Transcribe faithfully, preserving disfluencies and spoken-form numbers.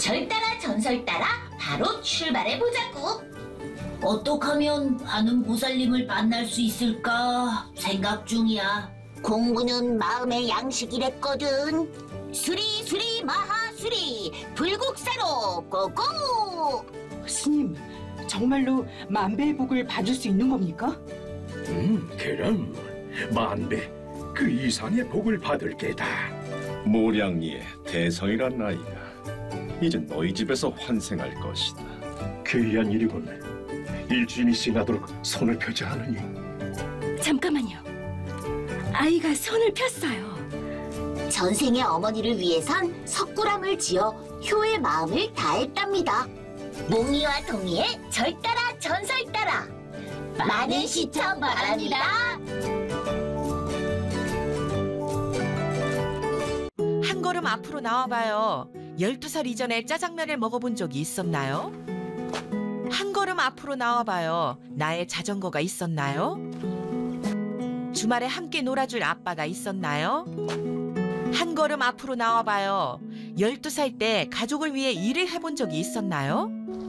절 따라 전설 따라 바로 출발해 보자고. 어떻게 하면 하는 보살님을 만날 수 있을까 생각 중이야. 공부는 마음의 양식이랬거든. 수리 수리 마하수리 불국사로 고고. 스님, 정말로 만배의 복을 받을 수 있는 겁니까? 음, 그럼 만배 그 이상의 복을 받을 게다. 모량리의 대성이란 아이가 이제 너희 집에서 환생할 것이다. 귀한 일이군. 일주임이 지나도록 손을 펴지 않으니. 잠깐만요. 아이가 손을 폈어요. 전생의 어머니를 위해선 석굴암을 지어 효의 마음을 다했답니다. 몽이와 동이의 절 따라 전설 따라 많은 시청 바랍니다. 한 걸음 앞으로 나와봐요. 열두 살 이전에 짜장면을 먹어본 적이 있었나요? 한 걸음 앞으로 나와봐요. 나의 자전거가 있었나요? 주말에 함께 놀아줄 아빠가 있었나요? 한 걸음 앞으로 나와봐요. 열두 살 때 가족을 위해 일을 해본 적이 있었나요?